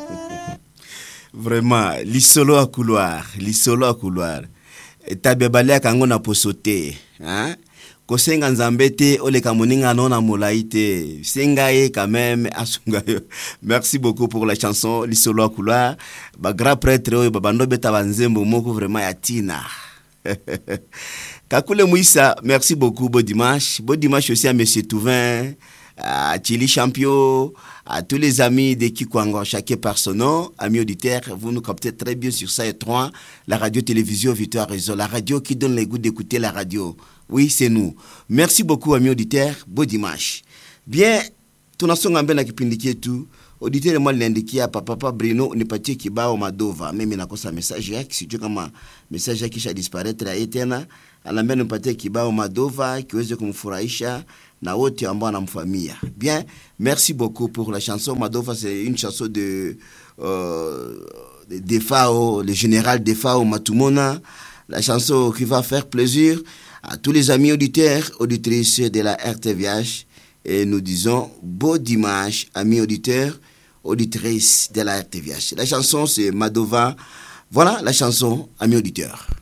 Vraiment, l'isolo à couloir. Tabebale kango na posote, hein? Kosenga nzambete ole kamoninga nona molaite. Sengaye quand même asungayo. Merci beaucoup pour la chanson l'isolo à couloir. Ba grand prêtre oyo babando beta banzembo moko vraiment yatina. Kakule Mouissa, merci beaucoup, bon dimanche. Bon dimanche aussi à Monsieur Touvin, à Chili Champion, à tous les amis de Kikwango, chacun par son nom. Amis auditeurs, vous nous captez très bien sur ça et 3, la radio-télévision Victoire Réseau, la radio qui donne le goût d'écouter la radio. Oui, c'est nous. Merci beaucoup, amis auditeurs. Bon dimanche. Bien, ton action en bien kipindiki tout. Auditeur moi l'indiqué à papa Bruno ne pas kibao Madova. Même il a un message si tu comme message qui a disparaître à Etena. Anambia nipatie kibao Madova kiweze kumfurahisha na wote ambao wanamfamia. Bien, merci beaucoup pour la chanson. Madova, c'est une chanson de Defao, le général Defao Matumona. La chanson qui va faire plaisir à tous les amis auditeurs, auditrices de la RTVH. Et nous disons beau dimanche, amis auditeurs, auditrices de la RTVH. La chanson, c'est Madova. Voilà la chanson, amis auditeurs.